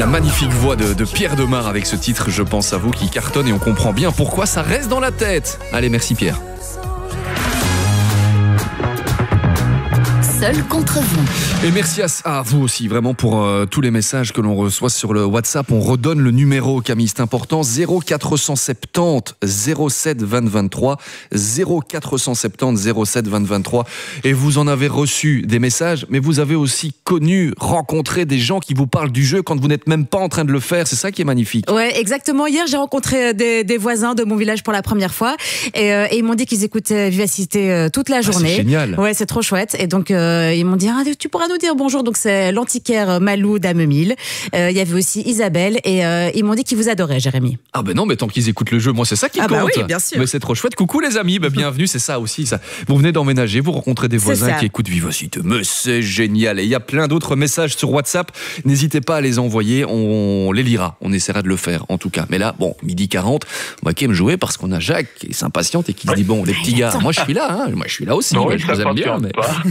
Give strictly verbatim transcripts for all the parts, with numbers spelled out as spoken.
La magnifique voix de, de Pierre Demar avec ce titre, Je pense à vous, qui cartonne et on comprend bien pourquoi ça reste dans la tête. Allez, merci Pierre. Seul contre vous. Et merci à, à vous aussi, vraiment, pour euh, tous les messages que l'on reçoit sur le WhatsApp. On redonne le numéro, Camille, c'est important. zéro quatre cent soixante-dix zéro sept vingt vingt-trois. zéro quatre cent soixante-dix zéro sept vingt vingt-trois. Et vous en avez reçu des messages, mais vous avez aussi connu, rencontré des gens qui vous parlent du jeu quand vous n'êtes même pas en train de le faire. C'est ça qui est magnifique. Ouais, exactement. Hier, j'ai rencontré des, des voisins de mon village pour la première fois. Et, euh, et ils m'ont dit qu'ils écoutaient Vivacité euh, toute la journée. Ah, c'est génial. Ouais, c'est trop chouette. Et donc, euh, ils m'ont dit, ah, tu pourras nous dire bonjour. Donc, c'est l'antiquaire Malou d'Amemille. Euh, il y avait aussi Isabelle. Et euh, ils m'ont dit qu'ils vous adoraient, Jérémy. Ah ben non, mais tant qu'ils écoutent le jeu, moi c'est ça qui ah compte. Bah oui, bien sûr. Mais c'est trop chouette. Coucou les amis, ben bienvenue, c'est ça aussi. Ça. Vous venez d'emménager, vous rencontrez des voisins qui écoutent Vivacité. Mais c'est génial. Et il y a plein d'autres messages sur WhatsApp. N'hésitez pas à les envoyer, on les lira. On essaiera de le faire, en tout cas. Mais là, bon, midi quarante, on va quand même jouer parce qu'on a Jacques qui s'impatiente et qui se dit, bon, les petits gars, moi je suis là, hein. Moi je suis là aussi, non, ouais, je vous aime bien. Mais...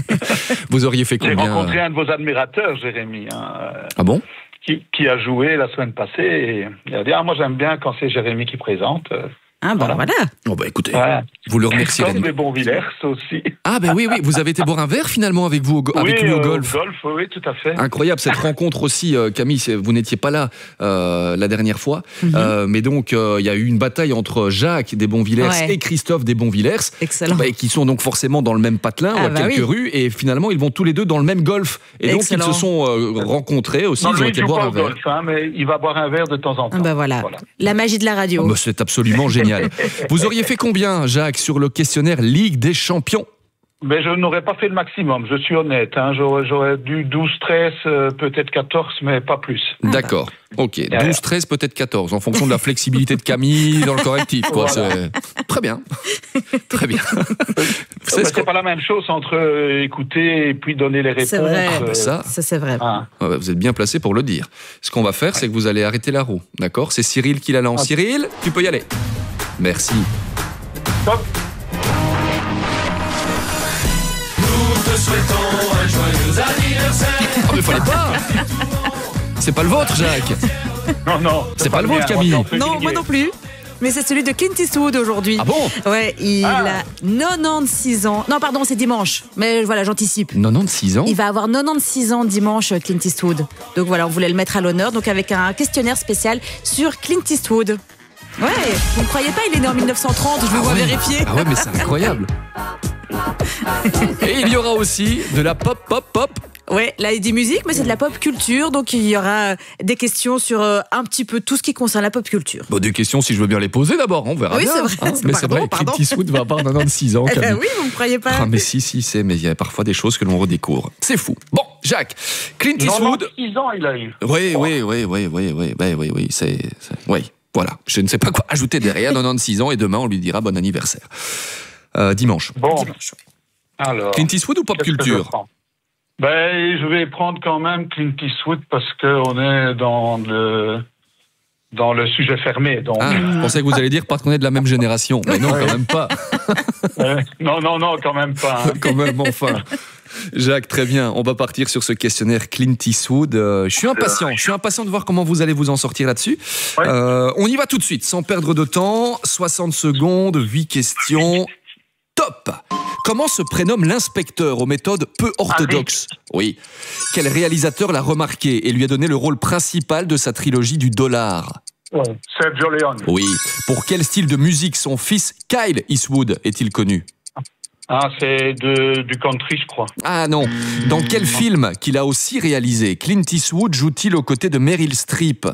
vous auriez fait combien? J'ai rencontré un de vos admirateurs, Jérémy. Hein, ah bon? Qui, qui a joué la semaine passée et il a dit, ah, moi j'aime bien quand c'est Jérémy qui présente. Ah bah voilà. voilà. Oh bah écoutez, voilà. Vous le remerciez. Comme les Bonvillers aussi. Ah ben bah oui, oui, vous avez été boire un verre finalement avec vous, au, avec oui, lui au euh, golf. Au golf, oui, tout à fait. Incroyable cette rencontre aussi, euh, Camille, vous n'étiez pas là euh, la dernière fois, mm-hmm. euh, mais donc il euh, y a eu une bataille entre Jacques des Bonvillers ouais. et Christophe des Bonvillers. Excellent. Bah, qui sont donc forcément dans le même patelin, ah à bah quelques oui. rues, et finalement ils vont tous les deux dans le même golf. Et Excellent. donc ils se sont euh, rencontrés aussi, non, ils ont été boire un verre. Golf, hein, mais il va boire un verre de temps en temps. Ah bah voilà. voilà, la magie de la radio. Oh bah c'est absolument génial. Vous auriez fait combien, Jacques, sur le questionnaire Ligue des Champions? Mais je n'aurais pas fait le maximum, je suis honnête. Hein. J'aurais, j'aurais dû douze, treize, euh, peut-être quatorze, mais pas plus. D'accord, ok. douze, treize, peut-être quatorze, en fonction de la flexibilité de Camille dans le correctif. Quoi. Voilà. C'est... Très bien. Très bien. C'est, c'est pas la même chose entre euh, écouter et puis donner les réponses. C'est vrai. Euh... Ah bah ça, ça, c'est vrai. Ah. Ah bah vous êtes bien placé pour le dire. Ce qu'on va faire, c'est que vous allez arrêter la roue. D'accord? C'est Cyril qui la lance. Ah. Cyril, tu peux y aller. Merci. Stop. Nous te souhaitons un joyeux anniversaire. Ah mais fallait pas. C'est pas le vôtre, Jacques. Non, non. C'est, c'est pas, pas le vôtre, Camille. Non, moi non plus. Mais c'est celui de Clint Eastwood aujourd'hui. Ah bon? Ouais, il ah. a quatre-vingt-seize ans. Non, pardon, c'est dimanche. Mais voilà, j'anticipe. quatre-vingt-seize ans? Il va avoir quatre-vingt-seize ans dimanche, Clint Eastwood. Donc voilà, on voulait le mettre à l'honneur. Donc avec un questionnaire spécial sur Clint Eastwood. Ouais, vous ne croyez pas, il est né en mille neuf cent trente, je vous ah vois ouais. vérifier. Ah ouais, mais c'est incroyable. Et il y aura aussi de la pop, pop, pop. Ouais, là il dit musique, mais c'est de la pop culture, donc il y aura des questions sur euh, un petit peu tout ce qui concerne la pop culture. Bon, des questions si je veux bien les poser d'abord, on verra oui, bien. C'est vrai, hein. c'est mais pardon, c'est vrai, pardon. Clint Eastwood va avoir quatre-vingt-seize ans. Eh ben oui, vous ne croyez pas? Ah mais si, si, c'est, mais il y a parfois des choses que l'on redécouvre. C'est fou. Bon, Jacques, Clint Eastwood. quatre-vingt-six ans il a eu. Oui, oui, oui, oui, oui, oui, oui, oui, oui, c'est, c'est, oui. Voilà, je ne sais pas quoi ajouter derrière, quatre-vingt-seize ans, et demain on lui dira bon anniversaire. Euh, dimanche. Bon, dimanche. Alors, Clint Eastwood ou pop culture? je, ben, je vais prendre quand même Clint Eastwood parce qu'on est dans le, dans le sujet fermé. Donc... Ah, je pensais que vous alliez dire parce qu'on est de la même génération. Mais non, quand même pas. euh, non, non, non, quand même pas. Hein. Quand même, enfin. Jacques, très bien. On va partir sur ce questionnaire Clint Eastwood. Euh, je suis impatient. Je suis impatient de voir comment vous allez vous en sortir là-dessus. Ouais. Euh, on y va tout de suite, sans perdre de temps. soixante secondes, huit questions. Top! Comment se prénomme l'inspecteur aux méthodes peu orthodoxes? Oui. Quel réalisateur l'a remarqué et lui a donné le rôle principal de sa trilogie du dollar? Ouais. Sergio Leone. Oui. Pour quel style de musique son fils Kyle Eastwood est-il connu? Ah, c'est de, du country, je crois. Ah non. Dans quel film qu'il a aussi réalisé, Clint Eastwood joue-t-il aux côtés de Meryl Streep?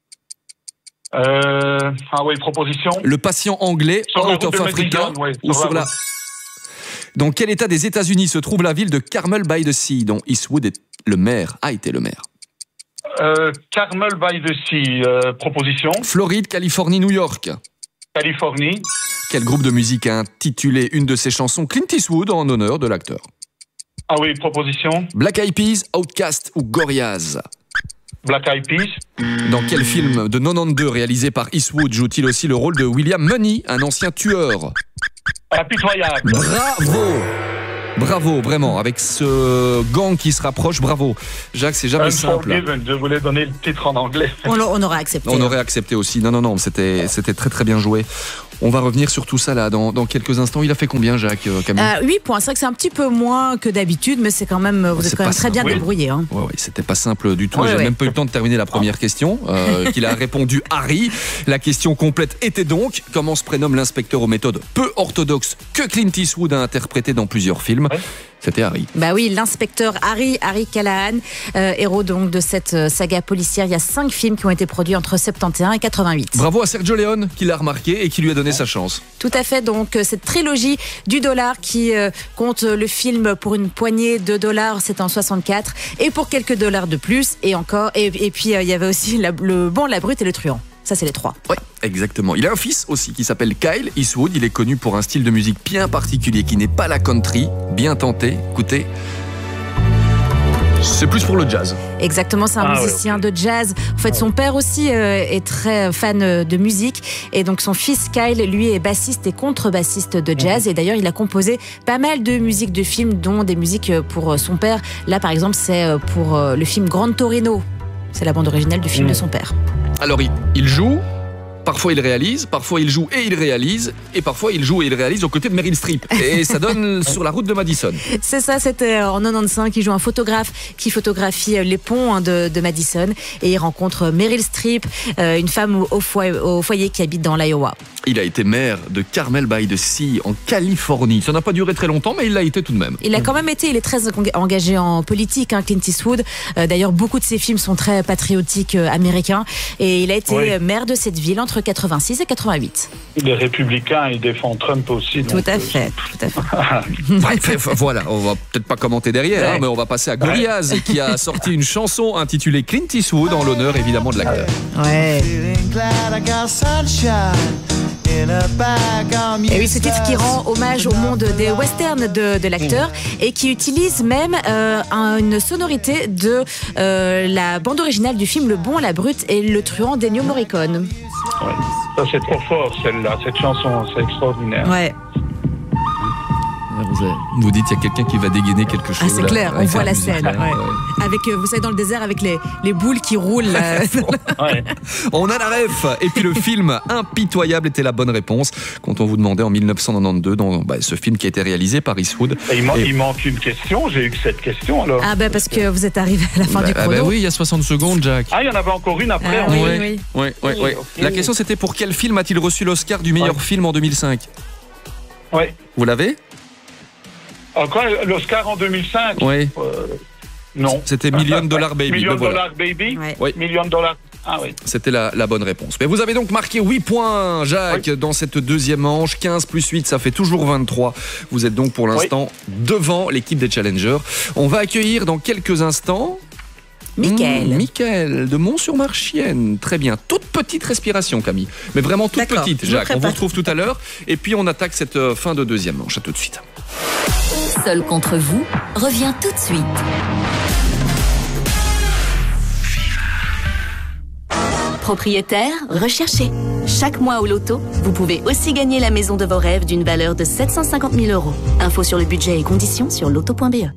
Euh, ah oui, proposition. Le patient anglais, sur Out of Africa, ouais, ou sur la... Dans quel état des États-Unis se trouve la ville de Carmel by the Sea, dont Eastwood est le maire, a été le maire? euh, Carmel by the Sea, euh, proposition. Floride, Californie, New York. Californie. Quel groupe de musique a intitulé une de ses chansons Clint Eastwood en honneur de l'acteur? Ah oui, proposition. Black Eyed Peas, Outkast ou Gorillaz? Black Eyed Peas. Dans quel film de quatre-vingt-douze réalisé par Eastwood joue-t-il aussi le rôle de William Money, un ancien tueur? Impitoyable. Bravo! Bravo, vraiment, avec ce gang qui se rapproche, bravo. Jacques, c'est jamais simple. Unforgiven, je voulais donner le titre en anglais. On, l'a- on aurait accepté. On aurait accepté aussi. Non, non, non, c'était, c'était très très bien joué. On va revenir sur tout ça là dans, dans quelques instants. Il a fait combien, Jacques, euh, Camille Euh, huit points, c'est vrai que c'est un petit peu moins que d'habitude, mais c'est quand même, vous C'est êtes quand pas même très bien simple. Oui. débrouillé. Hein. Ouais, ouais, c'était pas simple du tout. Ouais, J'ai ouais. même pas eu le temps de terminer la première question euh, qu'il a répondu Harry. La question complète était donc comment se prénomme l'inspecteur aux méthodes peu orthodoxes que Clint Eastwood a interprété dans plusieurs films. Ouais. C'était Harry. Bah oui, l'inspecteur Harry, Harry Callahan, euh, héros donc de cette euh, saga policière. Il y a cinq films qui ont été produits entre soixante-onze et quatre-vingt-huit. Bravo à Sergio Leone qui l'a remarqué et qui lui a donné sa chance. Tout à fait, donc euh, cette trilogie du dollar qui euh, compte le film pour une poignée de dollars, c'est en soixante-quatre, et pour quelques dollars de plus, et encore, et, et puis euh, il y avait aussi la- le bon, la brute et le truand. Ça, c'est les trois. Oui, exactement. Il a un fils aussi qui s'appelle Kyle Eastwood. Il est connu pour un style de musique bien particulier qui n'est pas la country. Bien tenté. Écoutez, c'est plus pour le jazz. Exactement, c'est un Ah ouais, musicien de jazz. En fait, son père aussi euh, est très fan euh, de musique. Et donc, son fils Kyle, lui, est bassiste et contrebassiste de jazz. Et d'ailleurs, il a composé pas mal de musiques de films, dont des musiques euh, pour euh, son père. Là, par exemple, c'est euh, pour euh, le film Grand Torino. C'est la bande originale du film Mmh. de son père. Alors, il, il joue, parfois il réalise, parfois il joue et il réalise, et parfois il joue et il réalise aux côtés de Meryl Streep. Et ça donne sur la route de Madison. C'est ça, c'était en quatre-vingt-quinze. Il joue un photographe qui photographie euh, les ponts hein, de, de Madison. Et il rencontre Meryl Streep, euh, une femme au, au foyer, au foyer qui habite dans l'Iowa. Il a été maire de Carmel by the Sea en Californie. Ça n'a pas duré très longtemps, mais il l'a été tout de même. Il a quand même été, il est très engagé en politique, hein, Clint Eastwood. Euh, D'ailleurs, beaucoup de ses films sont très patriotiques euh, américains. Et il a été Oui. euh, maire de cette ville entre quatre-vingt-six et quatre-vingt-huit. Il est républicain, il défend Trump aussi. Tout donc, à euh, fait, tout à fait. Bref, voilà, on va peut-être pas commenter derrière, hein, Ouais. mais on va passer à Gorillaz qui a sorti une chanson intitulée Clint Eastwood en l'honneur évidemment de l'acteur. Ouais. Feeling glad I got sunshine in a bag. I'm Et oui, ce used titre qui to rend hommage au monde des westerns de, de l'acteur et qui utilise même euh, un- une sonorité de euh, la bande originale du film Le Bon, la Brute et le Truand d'Ennio Morricone. ouais. Ça, c'est trop fort, celle-là. Cette chanson, c'est extraordinaire. Ouais, Vous, vous dites il y a quelqu'un qui va dégainer quelque chose. ah, c'est là, clair, on avec voit la musique. scène. Ouais. Avec, euh, vous savez, dans le désert, avec les, les boules qui roulent. là. Ouais. On a la ref. Et puis le film Impitoyable était la bonne réponse quand on vous demandait en mille neuf cent quatre-vingt-douze dans bah, ce film qui a été réalisé par Eastwood. Et il, man- Et- il manque une question. J'ai eu que cette question, alors. Ah ben parce que vous êtes arrivé à la fin Bah, du ah chrono. bah oui, il y a soixante secondes, Jack. Ah, il y en avait encore une après. Ah en oui, fait. oui. Ouais, ouais, ouais. ok. La question c'était pour quel film a-t-il reçu l'Oscar du meilleur Ouais. film en deux mille cinq? Ouais. Vous l'avez? Encore l'Oscar en deux mille cinq. Oui. Euh, non. C'était Million Dollar Baby. Million Ben voilà. Dollar Baby. Ouais. Oui. Million Dollar. Ah oui. C'était la, la bonne réponse. Mais vous avez donc marqué huit points, Jacques, dans cette deuxième manche. quinze plus huit, ça fait toujours vingt-trois. Vous êtes donc pour l'instant devant l'équipe des Challengers. On va accueillir dans quelques instants... Mickaël. Mmh, Mickaël de Mont-sur-Marchienne. Très bien. Toute petite respiration, Camille. Mais vraiment toute D'accord, petite, je me Jacques. On vous prépare. retrouve tout à l'heure. Et puis on attaque cette euh, fin de deuxième manche. À tout de suite. Seul contre vous revient tout de suite. Propriétaire, recherché. Chaque mois au loto, vous pouvez aussi gagner la maison de vos rêves d'une valeur de sept cent cinquante mille euros. Info sur le budget et conditions sur loto point b e.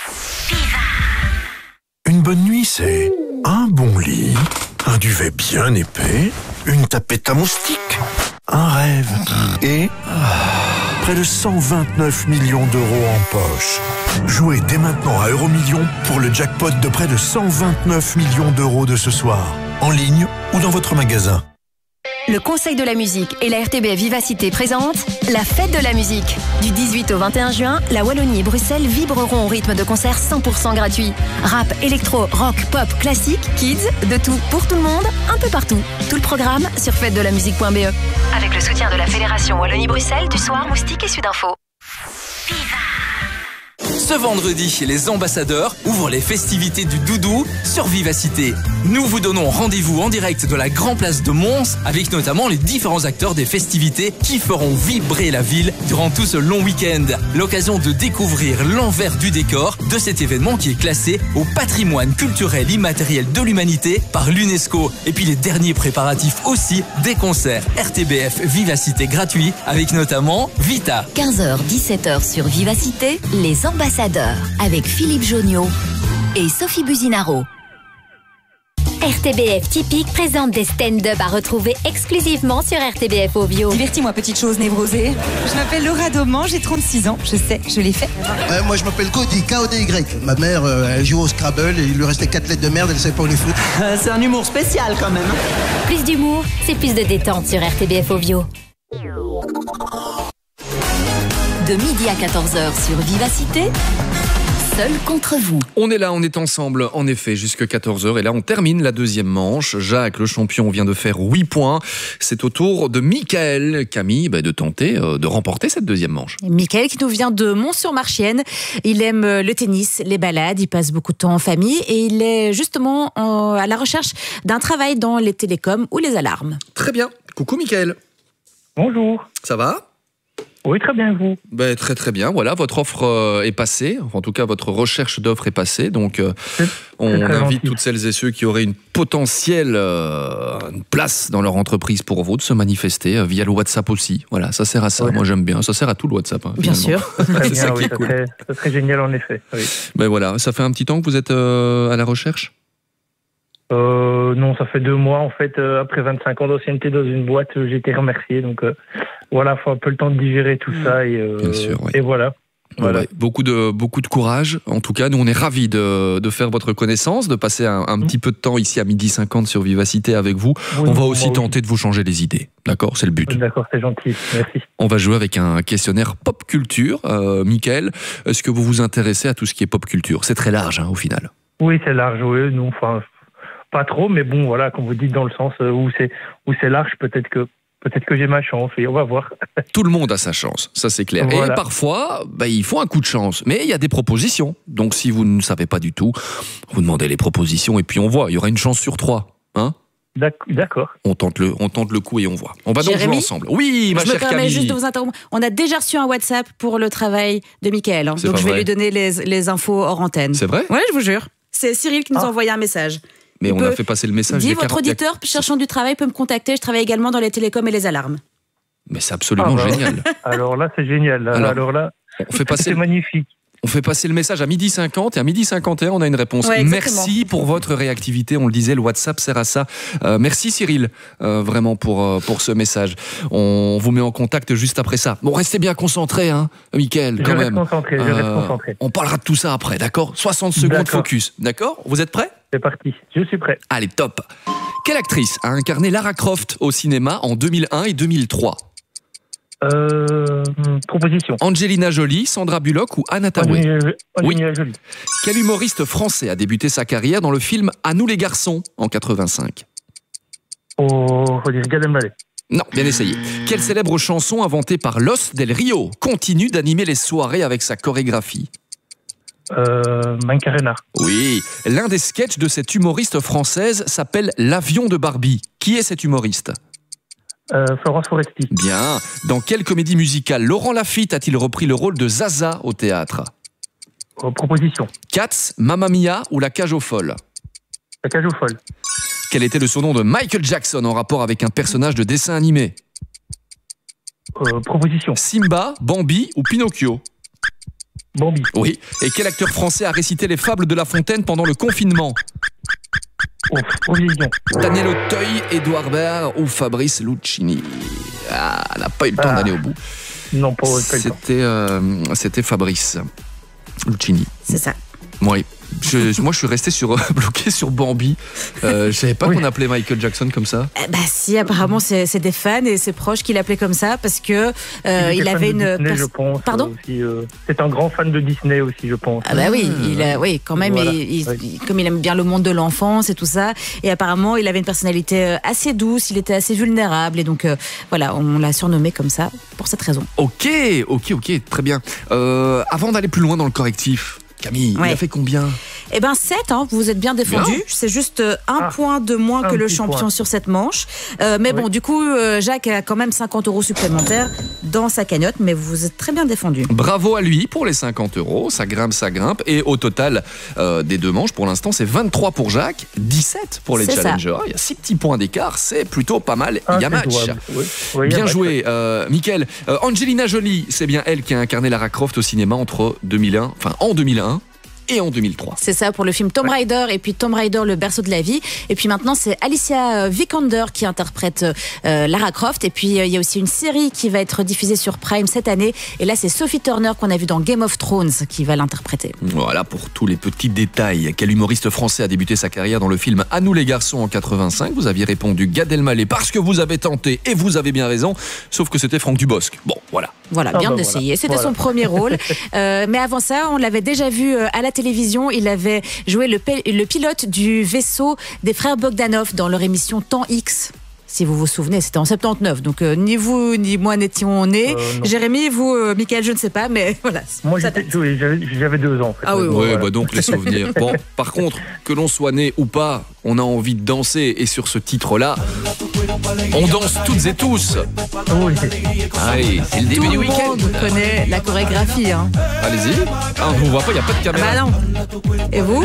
Une bonne nuit, c'est un bon lit, un duvet bien épais, une tapette à moustiques, un rêve et ah, près de cent vingt-neuf millions d'euros en poche. Jouez dès maintenant à Euromillions pour le jackpot de près de cent vingt-neuf millions d'euros de ce soir, en ligne ou dans votre magasin. Le Conseil de la musique et la R T B F Vivacité présentent la fête de la musique. Du dix-huit au vingt et un juin, la Wallonie et Bruxelles vibreront au rythme de concerts cent pour cent gratuits. Rap, électro, rock, pop, classique, kids, de tout pour tout le monde, un peu partout. Tout le programme sur fête de la musique point b e. Avec le soutien de la Fédération Wallonie-Bruxelles, du Soir, Moustique et Sudinfo. Ce vendredi, les ambassadeurs ouvrent les festivités du doudou sur Vivacité. Nous vous donnons rendez-vous en direct de la Grand Place de Mons avec notamment les différents acteurs des festivités qui feront vibrer la ville durant tout ce long week-end. L'occasion de découvrir l'envers du décor de cet événement qui est classé au patrimoine culturel immatériel de l'humanité par l'UNESCO. Et puis les derniers préparatifs aussi des concerts R T B F Vivacité gratuits avec notamment Vita. quinze heures dix-sept heures sur Vivacité, les ambassadeurs avec Philippe Joniot et Sophie Buzinaro. R T B F Typique présente des stand-up à retrouver exclusivement sur R T B F Audio. Divertis-moi, petite chose névrosée. Je m'appelle Laura Dauman, j'ai trente-six ans. Je sais, je l'ai fait. Euh, moi, je m'appelle Cody, K O D Y. Ma mère, euh, elle joue au Scrabble et il lui restait quatre lettres de merde, elle savait pas où les foutre. Euh, c'est un humour spécial quand même. Plus d'humour, c'est plus de détente sur R T B F Audio. De midi à quatorze heures sur Vivacité, seul contre vous. On est là, on est ensemble, en effet, jusqu'à quatorze heures. Et là, on termine la deuxième manche. Jacques, le champion, vient de faire huit points. C'est au tour de Mickaël, Camille, bah, de tenter euh, de remporter cette deuxième manche. Mickaël qui nous vient de Mont-sur-Marchienne. Il aime le tennis, les balades, il passe beaucoup de temps en famille et il est justement en, à la recherche d'un travail dans les télécoms ou les alarmes. Très bien. Coucou Mickaël. Bonjour. Ça va ? Oui, très bien, vous. Ben, très très bien, voilà, votre offre euh, est passée, en tout cas votre recherche d'offre est passée, donc euh, on invite toutes celles et ceux qui auraient une potentielle euh, une place dans leur entreprise pour vous de se manifester euh, via le WhatsApp aussi, voilà, ça sert à ça, ouais. Moi j'aime bien, ça sert à tout le WhatsApp. Hein, bien sûr. C'est ça qui est cool. Ça serait, ça serait génial en effet. Oui. Ben voilà, ça fait un petit temps que vous êtes euh, à la recherche ? Euh, non, ça fait deux mois en fait. Euh, après vingt-cinq ans d'ancienneté dans une boîte, euh, j'ai été remercié. Donc euh, voilà, faut un peu le temps de digérer tout mmh. ça et, euh, Bien sûr, ouais. et voilà. Voilà. Ouais, beaucoup de beaucoup de courage. En tout cas, nous on est ravis de, de faire votre connaissance, de passer un, un mmh. petit peu de temps ici à midi cinquante sur Vivacité avec vous. Oui, on va aussi oui. tenter de vous changer les idées. D'accord, c'est le but. D'accord, c'est gentil. Merci. On va jouer avec un questionnaire pop culture. Euh, Mickaël, est-ce que vous vous intéressez à tout ce qui est pop culture ? C'est très large hein, au final. Oui, c'est large. Oui, nous, enfin. Pas trop, mais bon, voilà, comme vous dites, dans le sens où c'est où c'est large, peut-être que peut-être que j'ai ma chance, et on va voir. Tout le monde a sa chance, ça c'est clair. Voilà. Et parfois, bah, il faut un coup de chance, mais il y a des propositions. Donc si vous ne savez pas du tout, vous demandez les propositions et puis on voit, il y aura une chance sur trois, hein ? D'accord. On tente le, on tente le coup et on voit. On va donc Jérémy, jouer ensemble. Oui, ma je chère me permets Camille. juste de vous interrompre. On a déjà reçu un WhatsApp pour le travail de Mickaël, hein, donc je vais vrai. lui donner les, les infos hors antenne. C'est vrai ? Ouais, je vous jure. C'est Cyril qui nous ah. a envoyé un message. Mais il on peut... a fait passer le message. Dis, votre auditeur cherchant du travail peut me contacter. Je travaille également dans les télécoms et les alarmes. Mais c'est absolument ah bah, génial. Alors là, c'est génial. Alors, alors là, on fait passer... c'est magnifique. On fait passer le message à midi cinquante et à midi cinquante et un, on a une réponse. Ouais, merci pour votre réactivité. On le disait, le WhatsApp sert à ça. Euh, merci Cyril, euh, vraiment pour, euh, pour ce message. On vous met en contact juste après ça. Bon, restez bien concentrés, hein, Mickaël, quand je même. Reste concentré, je euh, reste concentré. On parlera de tout ça après, d'accord ? soixante secondes focus, d'accord ? Vous êtes prêts ? C'est parti, je suis prêt. Allez, top. Quelle actrice a incarné Lara Croft au cinéma en deux mille un et deux mille trois ? Euh, proposition. Angelina Jolie, Sandra Bullock ou Anna Tawai ? Angelina oui. Jolie. Quel humoriste français a débuté sa carrière dans le film À nous les garçons en quatre-vingt-cinq ? Oh, faut dire Gad Elmaleh. Non, bien essayé. Quelle célèbre chanson inventée par Los del Rio continue d'animer les soirées avec sa chorégraphie ? Euh, Macarena. Oui, l'un des sketchs de cette humoriste française s'appelle L'avion de Barbie. Qui est cet humoriste ? Euh, Florence Foresti. Bien. Dans quelle comédie musicale Laurent Lafitte a-t-il repris le rôle de Zaza au théâtre ? euh, Proposition. Cats, Mamma Mia ou La Cage aux folles ? La Cage aux folles. Quel était le surnom de Michael Jackson en rapport avec un personnage de dessin animé ? euh, Proposition. Simba, Bambi ou Pinocchio ? Bambi. Oui. Et quel acteur français a récité les fables de La Fontaine pendant le confinement ? Oh, provision. Daniel Auteuil, Édouard Baird ou Fabrice Lucchini. Ah, elle n'a pas eu le temps ah. d'aller au bout. Non, pas, pas C'était, euh, c'était Fabrice Lucchini. C'est ça. Oui. je, moi, je suis resté sur, bloqué sur Bambi. Euh, je savais pas oui. qu'on appelait Michael Jackson comme ça. Eh bah si, apparemment, c'est, c'est des fans et c'est proches qui l'appelaient comme ça parce que euh, il, il avait une. Disney, pers- je pense, Pardon. Aussi, euh, c'est un grand fan de Disney aussi, je pense. Ah bah oui, il a, oui, quand même. Voilà. Il, il, oui. Comme il aime bien le monde de l'enfance et tout ça, et apparemment, il avait une personnalité assez douce. Il était assez vulnérable et donc euh, voilà, on l'a surnommé comme ça pour cette raison. Ok, ok, ok, très bien. Euh, avant d'aller plus loin dans le correctif, Camille, ouais. il a fait combien ? Eh ben sept, hein, vous êtes bien défendu. Bien. C'est juste un ah, point de moins que le champion point. Sur cette manche. Euh, mais oui. bon, du coup, euh, Jacques a quand même cinquante euros supplémentaires dans sa cagnotte, mais vous êtes très bien défendu. Bravo à lui pour les cinquante euros. Ça grimpe, ça grimpe. Et au total euh, des deux manches, pour l'instant, c'est vingt-trois pour Jacques, dix-sept pour les c'est challengers. Ça. Il y a six petits points d'écart. C'est plutôt pas mal. Ah, il y a match. Oui. Oui, bien y a joué, match. Euh, Mickaël. Euh, Angelina Jolie, c'est bien elle qui a incarné Lara Croft au cinéma entre deux mille un, enfin en deux mille un. Et en deux mille trois. C'est ça pour le film Tomb Raider et puis Tomb Raider, le berceau de la vie. Et puis maintenant, c'est Alicia Vikander qui interprète euh, Lara Croft. Et puis il euh, y a aussi une série qui va être diffusée sur Prime cette année. Et là, c'est Sophie Turner qu'on a vu dans Game of Thrones qui va l'interpréter. Voilà pour tous les petits détails. Quel humoriste français a débuté sa carrière dans le film À nous les garçons en quatre-vingt-cinq ? Vous aviez répondu Gad Elmaleh parce que vous avez tenté et vous avez bien raison. Sauf que c'était Franck Dubosc. Bon, voilà. Voilà, bien ah bah d'essayer. Voilà. C'était voilà. son premier rôle. euh, mais avant ça, on l'avait déjà vu euh, à la télévision. Il avait joué le, pe- le pilote du vaisseau des frères Bogdanov dans leur émission Temps X. Si vous vous souvenez, c'était en soixante-dix-neuf. Donc, euh, ni vous ni moi n'étions nés. Euh, Jérémy, vous, euh, Mickaël, je ne sais pas, mais voilà. Moi, j'étais, oui, j'avais, j'avais deux ans. En fait. Ah oui, oui. Ouais, voilà. bah donc les souvenirs. Bon, par contre, que l'on soit né ou pas, on a envie de danser. Et sur ce titre-là, on danse toutes et tous. Oui. Allez, c'est le début Tout du le week-end. Tout le monde connaît la chorégraphie. Hein. Allez-y. Ah, on ne vous voit pas, il n'y a pas de caméra. Ah bah non. Et vous?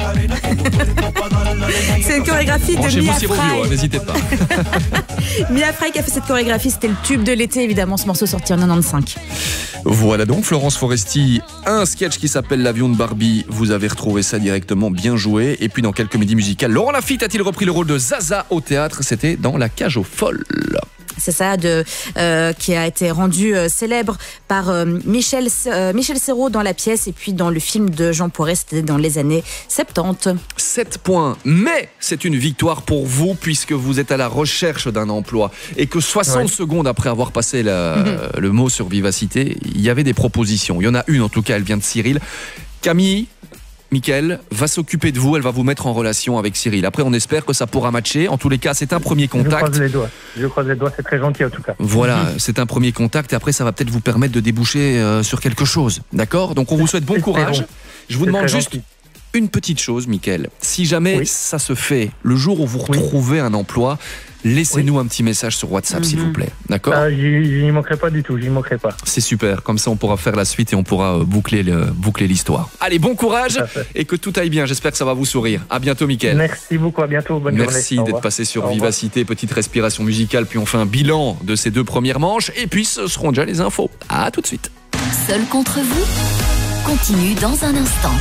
C'est une chorégraphie de Mia Fry. Hein, n'hésitez pas. Mia Fry qui a fait cette chorégraphie, c'était le tube de l'été, évidemment, ce morceau sorti en quatre-vingt-quinze. Voilà donc, Florence Foresti, un sketch qui s'appelle L'avion de Barbie. Vous avez retrouvé ça directement, bien joué. Et puis dans quelle comédie musicale Laurent Lafitte a-t-il repris le rôle de Zaza au théâtre? C'était dans La Cage aux Folles. C'est ça, de, euh, qui a été rendu euh, célèbre par euh, Michel, euh, Michel Serrault dans la pièce et puis dans le film de Jean Poiret, c'était dans les années soixante-dix. sept points, mais c'est une victoire pour vous puisque vous êtes à la recherche d'un emploi et que soixante ouais. secondes après avoir passé la, mm-hmm. le mot sur Vivacité, il y avait des propositions. Il y en a une en tout cas, elle vient de Cyril. Camille, Mickaël va s'occuper de vous, elle va vous mettre en relation avec Cyril. Après, on espère que ça pourra matcher. En tous les cas, c'est un premier contact. Je croise les doigts. Je croise les doigts, c'est très gentil en tout cas. Voilà, c'est un premier contact et après, ça va peut-être vous permettre de déboucher euh, sur quelque chose. D'accord ? Donc, on vous souhaite bon courage. Je vous c'est demande juste gentil. Une petite chose, Mickaël. Si jamais oui. ça se fait, le jour où vous retrouvez oui. un emploi, laissez-nous oui. un petit message sur WhatsApp, mm-hmm. s'il vous plaît. D'accord ? Ah, j'y, j'y manquerai pas du tout, j'y manquerai pas. C'est super, comme ça on pourra faire la suite et on pourra boucler, le, boucler l'histoire. Allez, bon courage et que tout aille bien. J'espère que ça va vous sourire. À bientôt, Mickaël. Merci beaucoup, à bientôt, bonne Merci journée. d'être passé sur Vivacité, petite respiration musicale, puis on fait un bilan de ces deux premières manches et puis ce seront déjà les infos. À tout de suite. Seul contre vous continue dans un instant.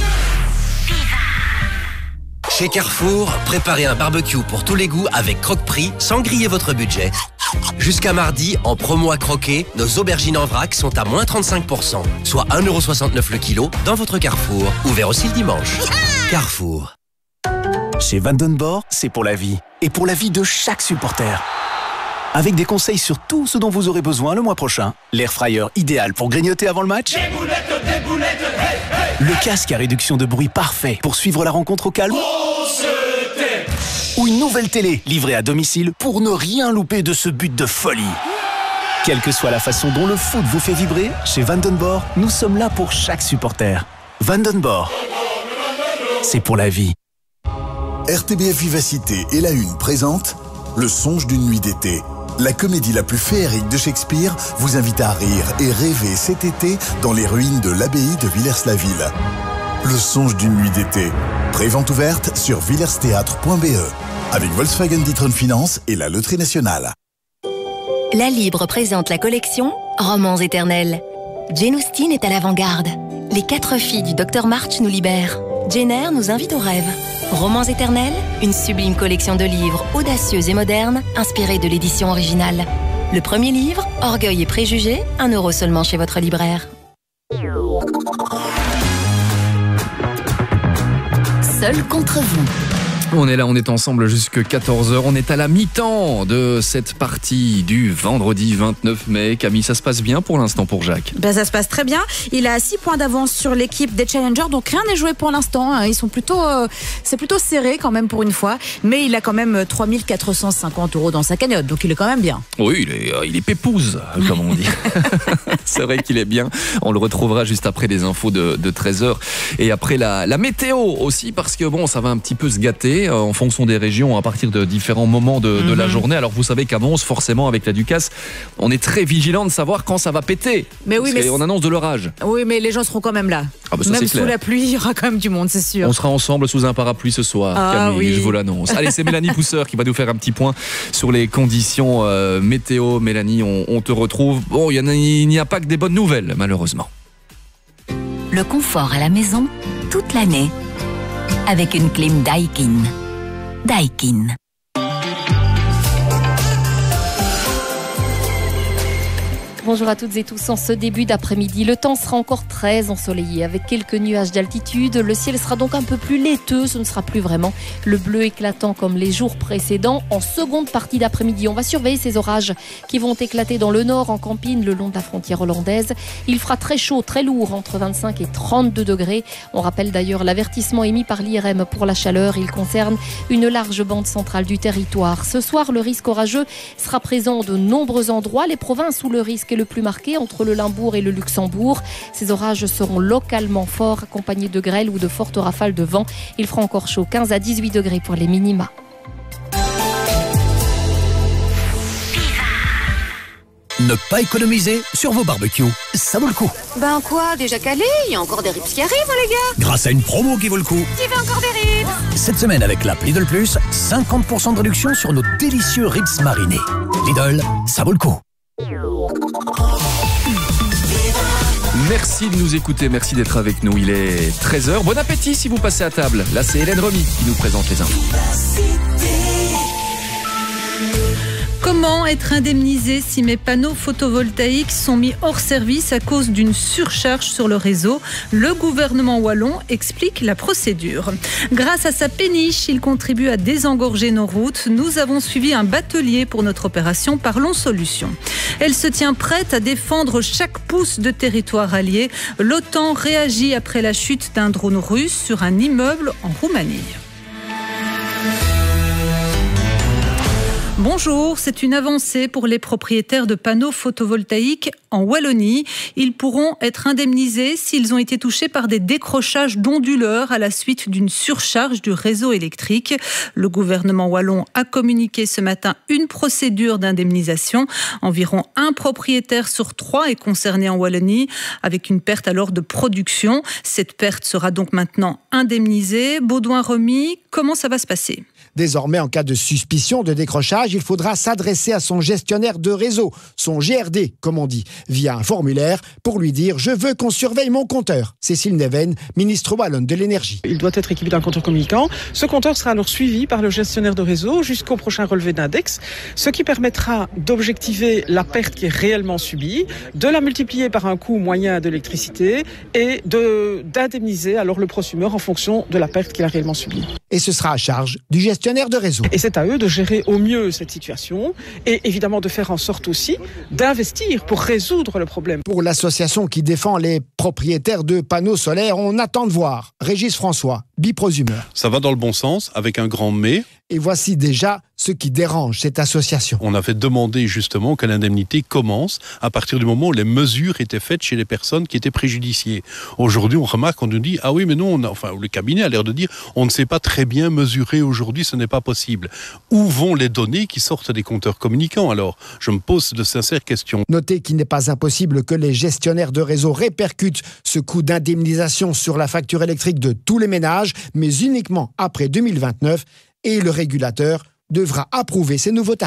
Chez Carrefour, préparez un barbecue pour tous les goûts avec Croque-Prix sans griller votre budget. Jusqu'à mardi, en promo à croquer, nos aubergines en vrac sont à moins trente-cinq pour cent, soit un euro soixante-neuf le kilo dans votre Carrefour. Ouvert aussi le dimanche. Carrefour. Chez Vandenborg, c'est pour la vie. Et pour la vie de chaque supporter. Avec des conseils sur tout ce dont vous aurez besoin le mois prochain. L'air fryer idéal pour grignoter avant le match. Des boulettes, des boulettes, hey, hey. Le casque à réduction de bruit parfait pour suivre la rencontre au calme. Ou une nouvelle télé livrée à domicile pour ne rien louper de ce but de folie. Quelle que soit la façon dont le foot vous fait vibrer, chez Vandenborg, nous sommes là pour chaque supporter. Vandenborg, c'est pour la vie. R T B F Vivacité et La Une présente Le songe d'une nuit d'été. La comédie la plus féerique de Shakespeare vous invite à rire et rêver cet été dans les ruines de l'abbaye de Villers-la-Ville. Le songe d'une nuit d'été. Prévente ouverte sur villersthéâtre point b e avec Volkswagen D'Ieteren Finance et la Loterie Nationale. La Libre présente la collection Romans éternels. Jane Austen est à l'avant-garde. Les quatre filles du docteur March nous libèrent. Jane Eyre nous invite au rêve. Romans éternels, une sublime collection de livres audacieux et modernes, inspirés de l'édition originale. Le premier livre, Orgueil et préjugés, un euro seulement chez votre libraire. seul contre vous. On est là, on est ensemble jusqu'à quatorze heures. On est à la mi-temps de cette partie du vendredi vingt-neuf mai. Camille, ça se passe bien pour l'instant pour Jacques? Ben, ça se passe très bien. Il a six points d'avance sur l'équipe des Challengers, donc rien n'est joué pour l'instant. Ils sont plutôt, euh, c'est plutôt serré quand même pour une fois. Mais il a quand même trois mille quatre cent cinquante euros dans sa cagnotte, donc il est quand même bien. Oui, il est, euh, il est pépouze, comme on dit. C'est vrai qu'il est bien. On le retrouvera juste après les infos de, de treize heures. Et après la, la météo aussi, parce que bon, ça va un petit peu se gâter en fonction des régions à partir de différents moments de, de mm-hmm. la journée. Alors vous savez qu'annonce forcément avec la Ducasse, on est très vigilant de savoir quand ça va péter. Mais oui, mais on annonce de l'orage. Oui, mais les gens seront quand même là. Ah bah ça, même sous clair. La pluie, il y aura quand même du monde, c'est sûr. On sera ensemble sous un parapluie ce soir, ah, Camille, oui. je vous l'annonce. Allez, c'est Mélanie Pousseur qui va nous faire un petit point sur les conditions euh, météo. Mélanie, on, on te retrouve. Bon, il n'y a, a pas que des bonnes nouvelles, malheureusement. Le confort à la maison toute l'année avec une clim Daikin. Daikin. Bonjour à toutes et tous. En ce début d'après-midi, le temps sera encore très ensoleillé avec quelques nuages d'altitude. Le ciel sera donc un peu plus laiteux. Ce ne sera plus vraiment le bleu éclatant comme les jours précédents. En seconde partie d'après-midi, on va surveiller ces orages qui vont éclater dans le nord, en Campine, le long de la frontière hollandaise. Il fera très chaud, très lourd, entre vingt-cinq et trente-deux degrés. On rappelle d'ailleurs l'avertissement émis par l'I R M pour la chaleur. Il concerne une large bande centrale du territoire. Ce soir, le risque orageux sera présent de nombreux endroits. Les provinces où le risque le plus marqué entre le Limbourg et le Luxembourg. Ces orages seront localement forts, accompagnés de grêle ou de fortes rafales de vent. Il fera encore chaud, quinze à dix-huit degrés pour les minima. Ne pas économiser sur vos barbecues, ça vaut le coup. Ben quoi, déjà calé? Il y a encore des ribs qui arrivent, les gars. Grâce à une promo qui vaut le coup. Qui veut encore des ribs? Cette semaine avec l'app Lidl Plus, cinquante pour cent de réduction sur nos délicieux ribs marinés. Lidl, ça vaut le coup. Merci de nous écouter, merci d'être avec nous. Il est treize heures. Bon appétit si vous passez à table. Là, c'est Hélène Remy qui nous présente les infos. Comment être indemnisé si mes panneaux photovoltaïques sont mis hors service à cause d'une surcharge sur le réseau? Le gouvernement wallon explique la procédure. Grâce à sa péniche, il contribue à désengorger nos routes. Nous avons suivi un batelier pour notre opération Parlons Solutions. Elle se tient prête à défendre chaque pouce de territoire allié. L'OTAN réagit après la chute d'un drone russe sur un immeuble en Roumanie. Bonjour, c'est une avancée pour les propriétaires de panneaux photovoltaïques en Wallonie. Ils pourront être indemnisés s'ils ont été touchés par des décrochages d'onduleurs à la suite d'une surcharge du réseau électrique. Le gouvernement wallon a communiqué ce matin une procédure d'indemnisation. Environ un propriétaire sur trois est concerné en Wallonie, avec une perte alors de production. Cette perte sera donc maintenant indemnisée. Baudouin-Remy, comment ça va se passer ? Désormais, en cas de suspicion de décrochage, il faudra s'adresser à son gestionnaire de réseau, son G R D, comme on dit, via un formulaire pour lui dire « Je veux qu'on surveille mon compteur ». Cécile Neven, ministre wallonne de l'énergie. Il doit être équipé d'un compteur communicant. Ce compteur sera alors suivi par le gestionnaire de réseau jusqu'au prochain relevé d'index, ce qui permettra d'objectiver la perte qui est réellement subie, de la multiplier par un coût moyen d'électricité et de, d'indemniser alors le prosumeur en fonction de la perte qu'il a réellement subie. Et ce sera à charge du gestionnaire de réseau. Et c'est à eux de gérer au mieux cette situation et évidemment de faire en sorte aussi d'investir pour résoudre le problème. Pour l'association qui défend les propriétaires de panneaux solaires, on attend de voir. Régis François, Biprosumeur. Ça va dans le bon sens, avec un grand mais. Et voici déjà ce qui dérange cette association. On avait demandé justement que l'indemnité commence à partir du moment où les mesures étaient faites chez les personnes qui étaient préjudiciées. Aujourd'hui, on remarque, on nous dit, ah oui, mais non, on a, enfin, le cabinet a l'air de dire, on ne sait pas très bien mesurer aujourd'hui, ce n'est pas possible. Où vont les données qui sortent des compteurs communicants alors? Je me pose de sincères questions. Notez qu'il n'est pas impossible que les gestionnaires de réseau répercutent ce coût d'indemnisation sur la facture électrique de tous les ménages, mais uniquement après deux mille vingt-neuf, et le régulateur devra approuver ces nouveaux tarifs.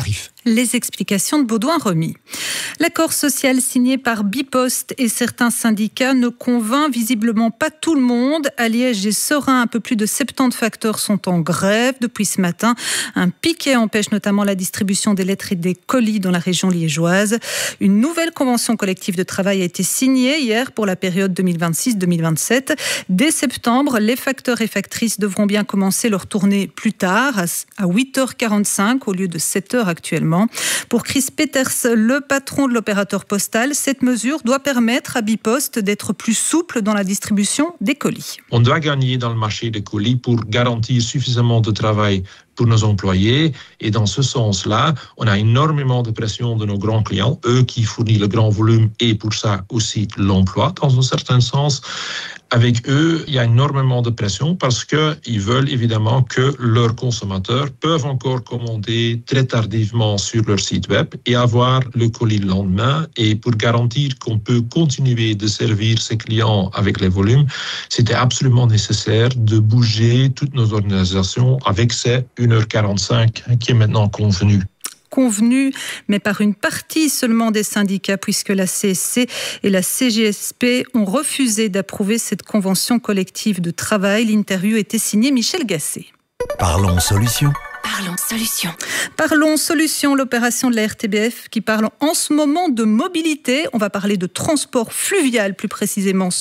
Les explications de Baudouin Remy. L'accord social signé par Bipost et certains syndicats ne convainc visiblement pas tout le monde. À Liège et Serein, un peu plus de soixante-dix facteurs sont en grève depuis ce matin. Un piquet empêche notamment la distribution des lettres et des colis dans la région liégeoise. Une nouvelle convention collective de travail a été signée hier pour la période deux mille vingt-six deux mille vingt-sept. Dès septembre, les facteurs et factrices devront bien commencer leur tournée plus tard, à huit heures quarante-cinq au lieu de sept heures actuellement. Pour Chris Peters, le patron de l'opérateur postal, cette mesure doit permettre à Bipost d'être plus souple dans la distribution des colis. On doit gagner dans le marché des colis pour garantir suffisamment de travail pour nos employés. Et dans ce sens-là, on a énormément de pression de nos grands clients, eux qui fournissent le grand volume et pour ça aussi l'emploi dans un certain sens. Avec eux, il y a énormément de pression parce qu'ils veulent évidemment que leurs consommateurs peuvent encore commander très tardivement sur leur site web et avoir le colis le lendemain. Et pour garantir qu'on peut continuer de servir ces clients avec les volumes, c'était absolument nécessaire de bouger toutes nos organisations avec ces une heure quarante-cinq qui est maintenant convenu. Convenu, mais par une partie seulement des syndicats, puisque la C S C et la C G S P ont refusé d'approuver cette convention collective de travail. L'interview était signée Michel Gasset. Parlons solutions. Parlons solutions. Parlons solutions, l'opération de la R T B F qui parle en ce moment de mobilité. On va parler de transport fluvial plus précisément